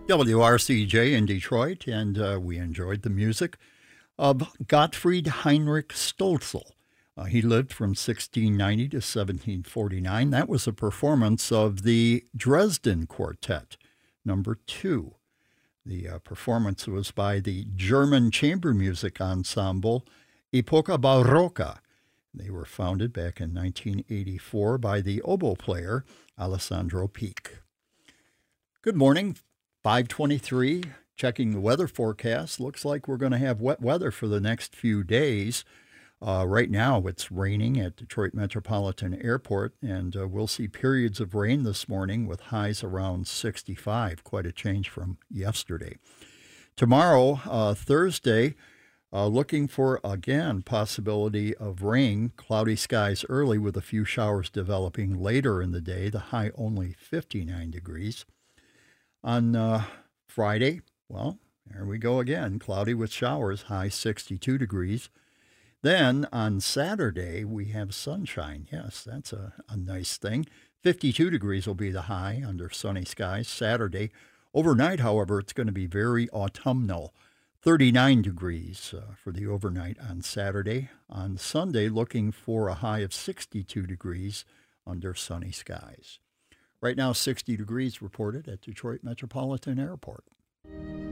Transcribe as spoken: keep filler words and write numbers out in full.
W R C J in Detroit, and uh, we enjoyed the music of Gottfried Heinrich Stölzl. Uh, he lived from sixteen ninety to seventeen forty-nine. That was a performance of the Dresden Quartet, number two. The uh, performance was by the German chamber music ensemble Epoca Barocca. They were founded back in nineteen eighty-four by the oboe player Alessandro Pic. Good morning, five twenty-three. Checking the weather forecast. Looks like we're going to have wet weather for the next few days. Uh, right now, it's raining at Detroit Metropolitan Airport, and uh, we'll see periods of rain this morning with highs around sixty-five. Quite a change from yesterday. Tomorrow, uh, Thursday, uh, looking for, again, possibility of rain. Cloudy skies early with a few showers developing later in the day. The high only fifty-nine degrees. On uh, Friday, well, there we go again. Cloudy with showers, high sixty-two degrees. Then on Saturday, we have sunshine. Yes, that's a, a nice thing. fifty-two degrees will be the high under sunny skies Saturday. Overnight, however, it's going to be very autumnal. thirty-nine degrees uh, for the overnight on Saturday. On Sunday, looking for a high of sixty-two degrees under sunny skies. Right now, sixty degrees reported at Detroit Metropolitan Airport.